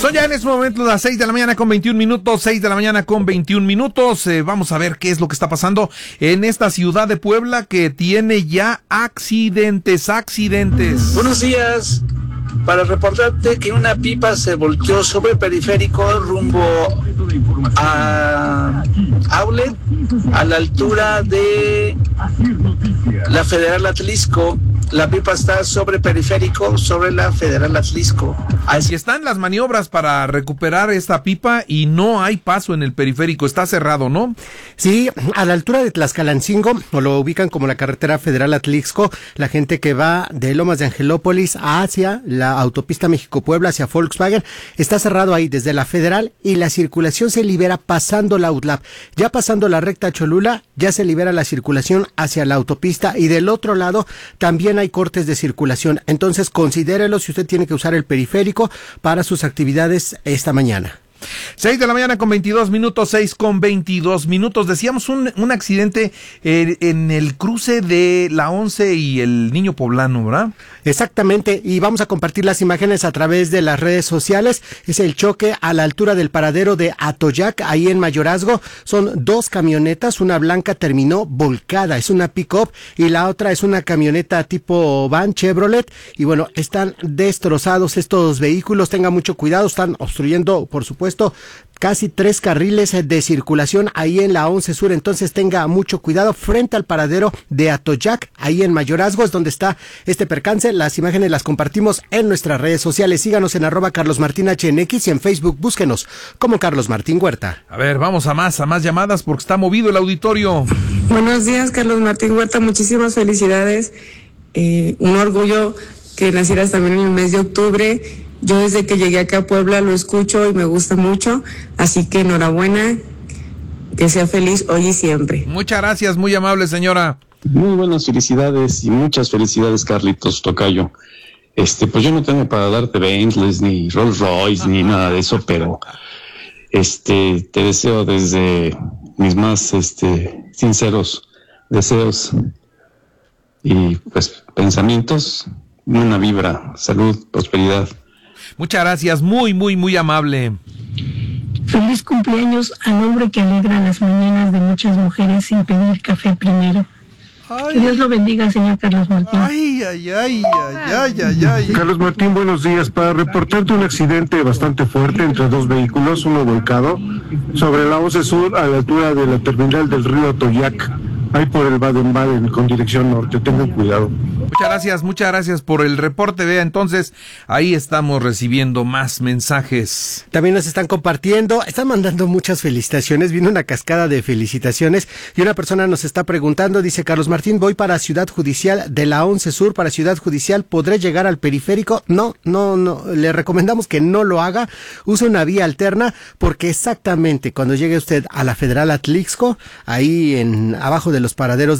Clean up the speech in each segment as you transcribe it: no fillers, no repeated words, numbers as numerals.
Son ya en este momento las 6 de la mañana con 21 minutos, 6 de la mañana con 21 minutos. Vamos a ver qué es lo que está pasando en esta ciudad de Puebla que tiene ya accidentes. Buenos días. Para reportarte que una pipa se volteó sobre el periférico rumbo a Outlet, a la altura de la Federal Atlisco. La pipa está sobre periférico, sobre la Federal Atlisco. Así están las maniobras para recuperar esta pipa y no hay paso en el periférico, está cerrado, ¿no? Sí, a la altura de Tlaxcalancingo, o lo ubican como la carretera Federal Atlixco, la gente que va de Lomas de Angelópolis hacia la autopista México-Puebla, hacia Volkswagen, está cerrado ahí desde la Federal y la circulación se libera pasando la UTLAP. Ya pasando la recta Cholula, ya se libera la circulación hacia la autopista y del otro lado también hay cortes de circulación. Entonces considérelo si usted tiene que usar el periférico para sus actividades esta mañana. 6 de la mañana con 22 minutos, 6 con 22 minutos. Decíamos un accidente en el cruce de la 11 y el Niño Poblano, ¿verdad? Exactamente, y vamos a compartir las imágenes a través de las redes sociales. Es el choque a la altura del paradero de Atoyac, ahí en Mayorazgo. Son dos camionetas, una blanca terminó volcada, es una pick-up, y la otra es una camioneta tipo van Chevrolet. Y bueno, están destrozados estos vehículos, tenga mucho cuidado, están obstruyendo, por supuesto, casi 3 carriles de circulación ahí en la 11 Sur, entonces tenga mucho cuidado frente al paradero de Atoyac, ahí en Mayorazgo es donde está este percance. Las imágenes las compartimos en nuestras redes sociales, síganos en @CarlosMartinHNX y en Facebook búsquenos como Carlos Martín Huerta. A ver, vamos a más llamadas porque está movido el auditorio. Buenos días, Carlos Martín Huerta, muchísimas felicidades, un orgullo que nacieras también en el mes de octubre. Yo desde que llegué acá a Puebla lo escucho y me gusta mucho, así que enhorabuena, que sea feliz hoy y siempre. Muchas gracias, muy amable señora. Muy buenas felicidades y muchas felicidades, Carlitos Tocayo. Pues yo no tengo para darte Bentleys ni Rolls Royce ni nada de eso, pero te deseo desde mis más sinceros deseos y pues pensamientos, una vibra, salud, prosperidad. Muchas gracias, muy amable. Feliz cumpleaños al hombre que alegra las mañanas de muchas mujeres sin pedir café primero. Ay. Que Dios lo bendiga, señor Carlos Martín. Ay. Carlos Martín, buenos días. Para reportarte un accidente bastante fuerte entre dos vehículos, uno volcado, sobre la 11 Sur a la altura de la terminal del río Atoyac, ahí por el Baden-Baden con dirección norte. Tengan cuidado. Muchas gracias por el reporte. Vea, entonces, ahí estamos recibiendo más mensajes. También nos están compartiendo, están mandando muchas felicitaciones, vino una cascada de felicitaciones y una persona nos está preguntando, dice Carlos Martín, voy para Ciudad Judicial de la 11 Sur, para Ciudad Judicial, ¿podré llegar al periférico? No, le recomendamos que no lo haga, use una vía alterna, porque exactamente cuando llegue usted a la Federal Atlixco, ahí abajo de los paraderos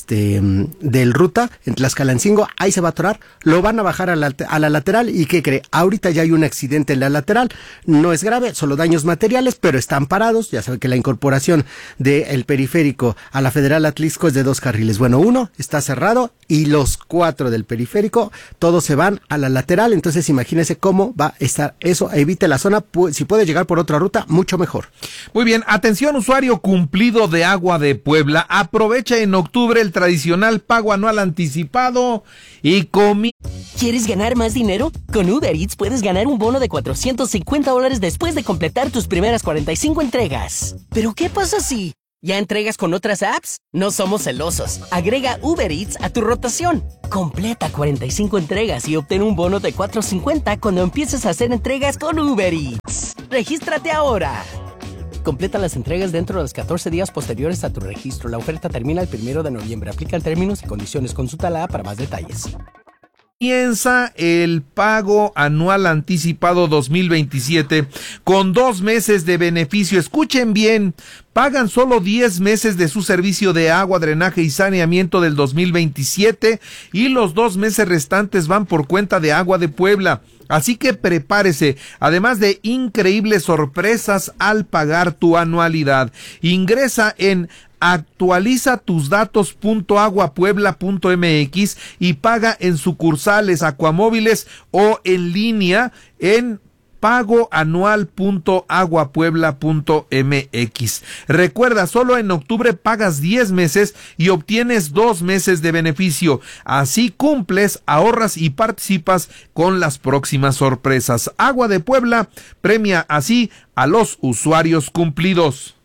del Ruta, en Tlaxcalancingo, ahí se va a atorar, lo van a bajar a la lateral y ¿qué cree? Ahorita ya hay un accidente en la lateral, no es grave, solo daños materiales, pero están parados, ya sabe que la incorporación del periférico a la Federal Atlixco es de 2 carriles, bueno, uno está cerrado y los 4 del periférico, todos se van a la lateral, entonces imagínese cómo va a estar eso, evite la zona, si puede llegar por otra ruta, mucho mejor. Muy bien, atención usuario cumplido de agua de Puebla, aprovecha en octubre el tradicional pago anual anticipado y ¿Quieres ganar más dinero? Con Uber Eats puedes ganar un bono de $450 después de completar tus primeras 45 entregas. ¿Pero qué pasa si ya entregas con otras apps? No somos celosos. Agrega Uber Eats a tu rotación. Completa 45 entregas y obtén un bono de $450 cuando empieces a hacer entregas con Uber Eats. ¡Regístrate ahora! Completa las entregas dentro de los 14 días posteriores a tu registro. La oferta termina el 1 de noviembre. Aplican términos y condiciones. Consulta la app para más detalles. Comienza el pago anual anticipado 2027 con 2 meses de beneficio. Escuchen bien, pagan solo 10 meses de su servicio de agua, drenaje y saneamiento del 2027 y los 2 meses restantes van por cuenta de Agua de Puebla. Así que prepárese, además de increíbles sorpresas al pagar tu anualidad. Ingresa en actualizatusdatos.aguapuebla.mx y paga en sucursales, acuamóviles o en línea en pagoanual.aguapuebla.mx. Recuerda, solo en octubre pagas 10 meses y obtienes 2 meses de beneficio. Así cumples, ahorras y participas con las próximas sorpresas. Agua de Puebla premia así a los usuarios cumplidos.